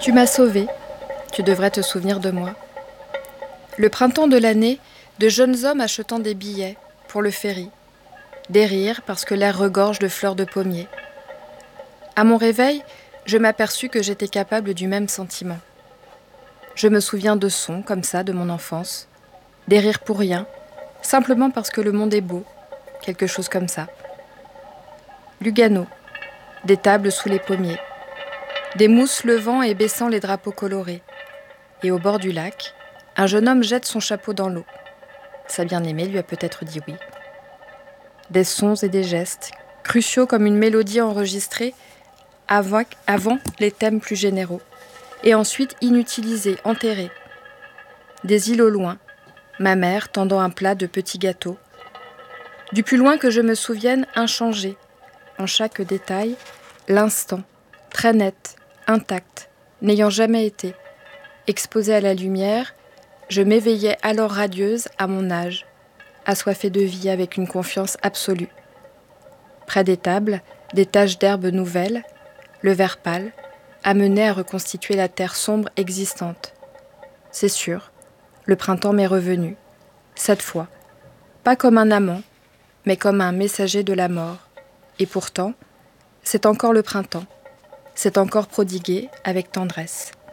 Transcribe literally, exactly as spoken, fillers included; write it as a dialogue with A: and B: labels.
A: Tu m'as sauvée, tu devrais te souvenir de moi. Le printemps de l'année, de jeunes hommes achetant des billets pour le ferry. Des rires parce que l'air regorge de fleurs de pommier. À mon réveil, je m'aperçus que j'étais capable du même sentiment. Je me souviens de sons comme ça de mon enfance, des rires pour rien, simplement parce que le monde est beau, quelque chose comme ça. Lugano, des tables sous les pommiers, des mousses levant et baissant les drapeaux colorés. Et au bord du lac, un jeune homme jette son chapeau dans l'eau. Sa bien-aimée lui a peut-être dit oui. Des sons et des gestes, cruciaux comme une mélodie enregistrée avant, avant les thèmes plus généraux, et ensuite inutilisés, enterrés. Des îles au loin, ma mère tendant un plat de petits gâteaux. Du plus loin que je me souvienne, inchangé, en chaque détail, l'instant, très net, intact, n'ayant jamais été. Exposée à la lumière, je m'éveillais alors radieuse à mon âge, assoiffée de vie avec une confiance absolue. Près des tables, des taches d'herbe nouvelles, le vert pâle, amenait à reconstituer la terre sombre existante. C'est sûr, le printemps m'est revenu, cette fois, pas comme un amant, mais comme un messager de la mort. Et pourtant, c'est encore le printemps, c'est encore prodigué avec tendresse.